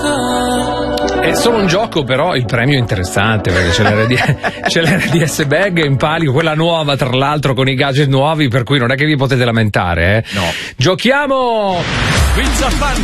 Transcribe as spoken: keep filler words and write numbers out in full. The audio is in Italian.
È solo un gioco, però il premio è interessante perché c'è l'R D, c'è l'R D S bag in palio, quella nuova tra l'altro con i gadget nuovi, per cui non è che vi potete lamentare, eh? No. Giochiamo! Pizza Fan